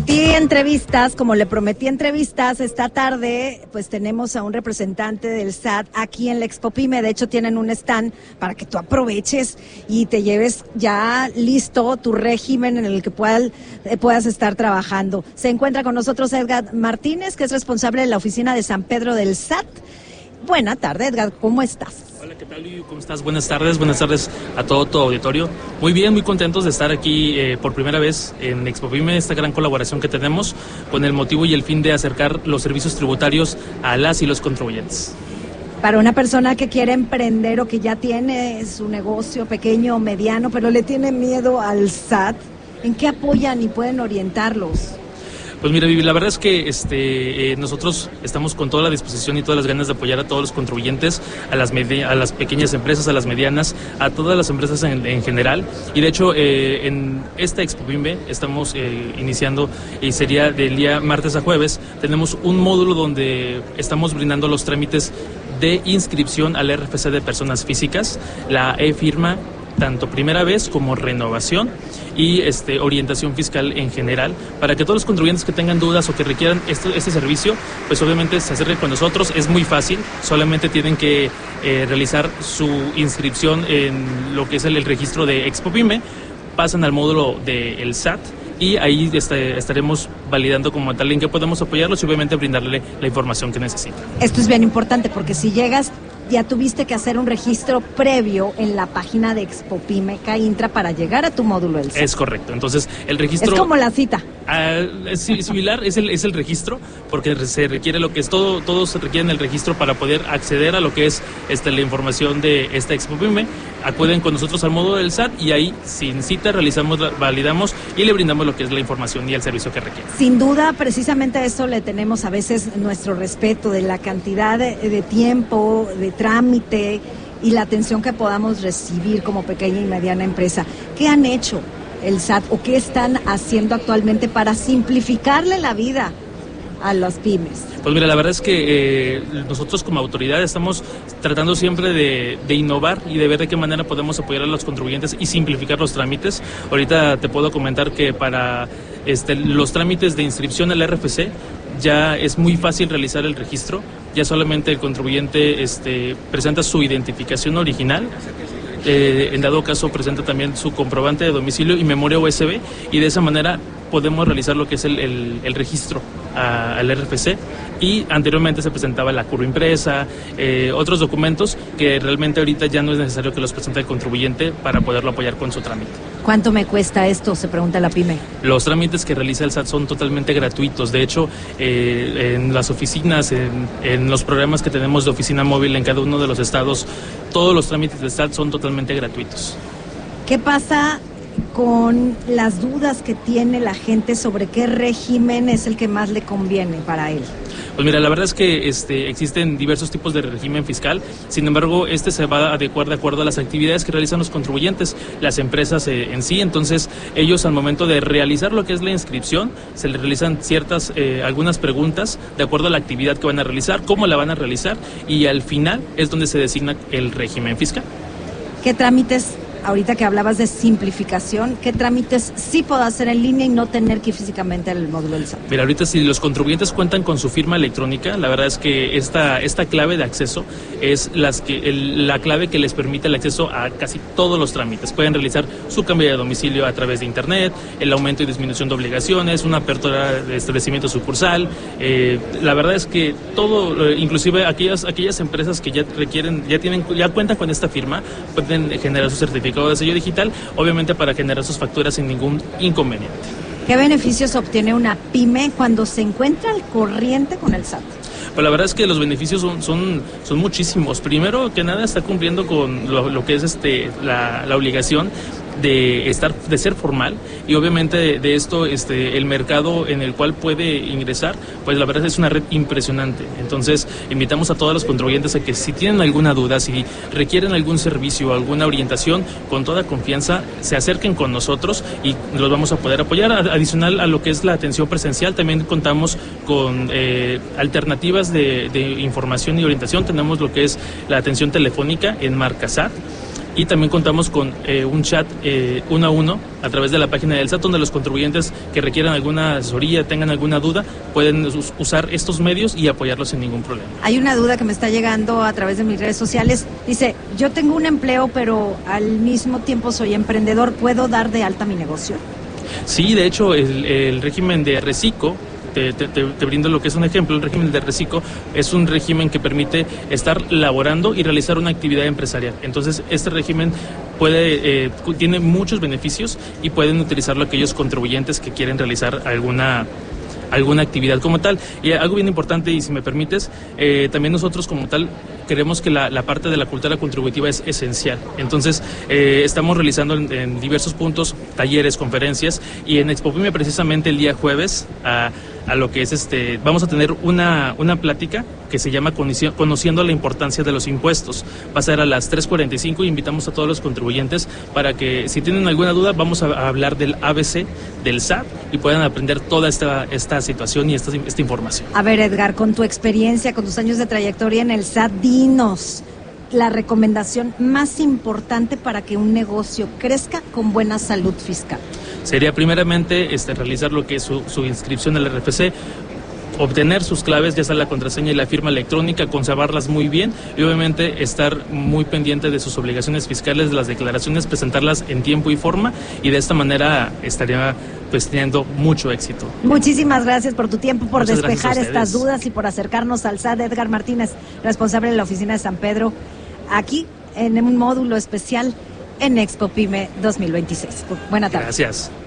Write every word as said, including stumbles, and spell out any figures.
prometí entrevistas, como le prometí entrevistas esta tarde, pues tenemos a un representante del S A T aquí en la Expo Pyme. De hecho tienen un stand para que tú aproveches y te lleves ya listo tu régimen en el que puedas, eh, puedas estar trabajando. Se encuentra con nosotros Edgar Martínez, que es responsable de la oficina de San Pedro del S A T. Buena tarde, Edgar, ¿cómo estás? Hola, ¿qué tal, Liu? ¿Cómo estás? Buenas tardes, buenas tardes a todo tu auditorio. Muy bien, muy contentos de estar aquí eh, por primera vez en Expo Pyme, esta gran colaboración que tenemos con el motivo y el fin de acercar los servicios tributarios a las y los contribuyentes. Para una persona que quiere emprender o que ya tiene su negocio pequeño o mediano, pero le tiene miedo al S A T, ¿en qué apoyan y pueden orientarlos? Pues mira, Vivi, la verdad es que este, eh, nosotros estamos con toda la disposición y todas las ganas de apoyar a todos los contribuyentes, a las, a las pequeñas empresas, a las medianas, a todas las empresas en, en general. Y de hecho, eh, en esta Expo Pyme estamos eh, iniciando, y sería del día martes a jueves, tenemos un módulo donde estamos brindando los trámites de inscripción al R F C de personas físicas, la e-firma, tanto primera vez como renovación y este, orientación fiscal en general, para que todos los contribuyentes que tengan dudas o que requieran este, este servicio, pues obviamente se acerquen con nosotros. Es muy fácil, solamente tienen que eh, realizar su inscripción en lo que es el, el registro de Expo Pyme, pasan al módulo del S A T y ahí este, estaremos validando como tal en qué podemos apoyarlos y obviamente brindarle la información que necesitan. Esto es bien importante porque si llegas, ya tuviste que hacer un registro previo en la página de Expo Pyme CAINTRA para llegar a tu módulo del S A T. Es correcto, entonces el registro... Es como la cita. Uh, es similar, es el, es el registro, porque se requiere lo que es todo, todos requieren el registro para poder acceder a lo que es este, la información de esta Expo Pyme. Acuden con nosotros al módulo del S A T y ahí sin cita realizamos, validamos y le brindamos lo que es la información y el servicio que requiere. Sin duda, precisamente a eso le tenemos a veces nuestro respeto, de la cantidad de, de tiempo, de trámite y la atención que podamos recibir como pequeña y mediana empresa. ¿Qué han hecho el S A T o qué están haciendo actualmente para simplificarle la vida a las pymes? Pues mira, la verdad es que eh, nosotros como autoridad estamos tratando siempre de, de innovar y de ver de qué manera podemos apoyar a los contribuyentes y simplificar los trámites. Ahorita te puedo comentar que para este, los trámites de inscripción al R F C ya es muy fácil realizar el registro, ya solamente el contribuyente este, presenta su identificación original. Eh, en dado caso presenta también su comprobante de domicilio y memoria U S B y de esa manera podemos realizar lo que es el, el, el registro a, al R F C y anteriormente se presentaba la curva impresa, eh, otros documentos que realmente ahorita ya no es necesario que los presente el contribuyente para poderlo apoyar con su trámite. ¿Cuánto me cuesta esto? Se pregunta la pyme. Los trámites que realiza el S A T son totalmente gratuitos. De hecho, eh, en las oficinas, en, en los programas que tenemos de oficina móvil en cada uno de los estados, todos los trámites del S A T son totalmente gratuitos. ¿Qué pasa con las dudas que tiene la gente sobre qué régimen es el que más le conviene para él? Pues mira, la verdad es que este, existen diversos tipos de régimen fiscal, sin embargo, este se va a adecuar de acuerdo a las actividades que realizan los contribuyentes, las empresas eh, en sí. Entonces, ellos al momento de realizar lo que es la inscripción, se les realizan ciertas, eh, algunas preguntas de acuerdo a la actividad que van a realizar, cómo la van a realizar, y al final es donde se designa el régimen fiscal. ¿Qué trámites? Ahorita que hablabas de simplificación, ¿qué trámites sí puedo hacer en línea y no tener que ir físicamente al módulo del S A T? Mira, ahorita si los contribuyentes cuentan con su firma electrónica, la verdad es que esta, esta clave de acceso es las que, el, la clave que les permite el acceso a casi todos los trámites. Pueden realizar su cambio de domicilio a través de internet, el aumento y disminución de obligaciones, una apertura de establecimiento sucursal. Eh, la verdad es que todo, inclusive aquellas, aquellas empresas que ya requieren, ya tienen, ya cuentan con esta firma, pueden generar su certificado de sello digital, obviamente para generar sus facturas sin ningún inconveniente. ¿Qué beneficios obtiene una pyme cuando se encuentra al corriente con el S A T? Pues la verdad es que los beneficios son, son, son muchísimos. Primero que nada está cumpliendo con lo, lo que es este, la, la obligación de estar, de ser formal, y obviamente de, de esto este, el mercado en el cual puede ingresar, pues la verdad es una red impresionante. Entonces invitamos a todos los contribuyentes a que si tienen alguna duda, si requieren algún servicio o alguna orientación, con toda confianza se acerquen con nosotros y los vamos a poder apoyar. Adicional a lo que es la atención presencial, también contamos con eh, alternativas de, de información y orientación. Tenemos lo que es la atención telefónica en marca S A T. y también contamos con eh, un chat eh, uno a uno a través de la página del S A T, donde los contribuyentes que requieran alguna asesoría, tengan alguna duda, pueden us usar estos medios y apoyarlos sin ningún problema. Hay una duda que me está llegando a través de mis redes sociales. Dice, yo tengo un empleo, pero al mismo tiempo soy emprendedor. ¿Puedo dar de alta mi negocio? Sí, de hecho, el, el régimen de Recico, Te, te, te brindo lo que es un ejemplo. El régimen de Recico es un régimen que permite estar laborando y realizar una actividad empresarial. Entonces, este régimen puede eh, tiene muchos beneficios y pueden utilizarlo aquellos contribuyentes que quieren realizar alguna alguna actividad como tal. Y algo bien importante, y si me permites, eh, también nosotros como tal creemos que la, la parte de la cultura contributiva es esencial. Entonces, eh, estamos realizando en, en diversos puntos talleres, conferencias, y en Expopime precisamente el día jueves a, a lo que es este, vamos a tener una, una plática que se llama Conociendo la importancia de los impuestos. Va a ser a las tres cuarenta y cinco y invitamos a todos los contribuyentes para que, si tienen alguna duda, vamos a, a hablar del A B C del S A T y puedan aprender toda esta, esta situación y esta, esta información. A ver, Edgar, con tu experiencia, con tus años de trayectoria en el S A T, dinos la recomendación más importante para que un negocio crezca con buena salud fiscal. Sería primeramente este, realizar lo que es su, su inscripción al R F C, obtener sus claves, ya sea la contraseña y la firma electrónica, conservarlas muy bien y obviamente estar muy pendiente de sus obligaciones fiscales, de las declaraciones, presentarlas en tiempo y forma, y de esta manera estaría pues teniendo mucho éxito. Muchísimas gracias por tu tiempo, por Muchas despejar estas dudas y por acercarnos al S A T. Edgar Martínez, responsable de la oficina de San Pedro, aquí en un módulo especial en Expopime dos mil veintiséis. Buena tarde. Gracias.